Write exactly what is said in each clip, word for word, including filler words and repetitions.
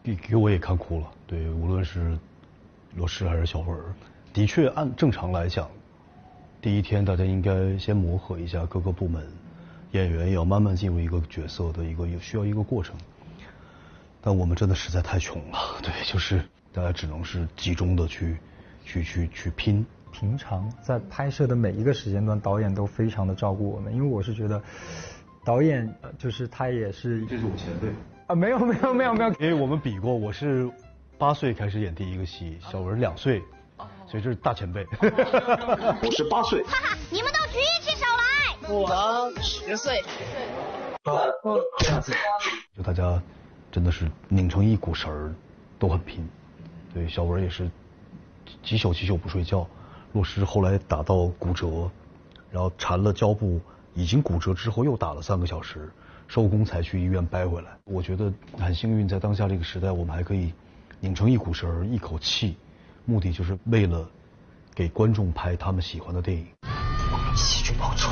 给给我也看哭了。对，无论是罗诗还是小文，的确按正常来讲，第一天大家应该先磨合一下各个部门，演员也要慢慢进入一个角色的一个需要一个过程。但我们真的实在太穷了，对，就是大家只能是集中的去去去去拼。 平常在拍摄的每一个时间段，导演都非常的照顾我们，因为我是觉得，导演就是他也是， 这是我前辈啊，没有没有没有没有， 因为我们比过，我是八岁开始演第一个戏，小文两岁，所以这是大前辈。 我是八岁， 哈哈，你们都举起手来。 我十岁， 这样子， 就大家真的是拧成一股绳儿，都很拼。对，小文也是几宿几宿不睡觉。洛诗后来打到骨折，然后缠了胶布，已经骨折之后又打了三个小时，收工才去医院掰回来。我觉得很幸运，在当下这个时代，我们还可以拧成一股绳儿，一口气，目的就是为了给观众拍他们喜欢的电影。 我们一起去报仇，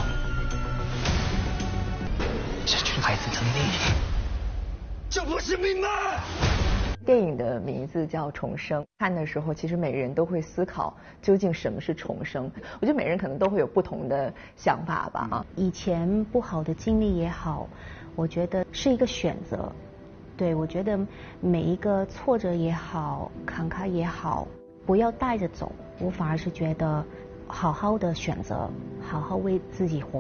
失去孩子的命，这不是命吗？ 电影的名字叫《重生》，看的时候其实每个人都会思考究竟什么是重生。我觉得每个人可能都会有不同的想法吧。啊， 以前不好的经历也好，我觉得是一个选择。对，我觉得每一个挫折也好，坎坷也好，不要带着走，我反而是觉得好好的选择，好好为自己活。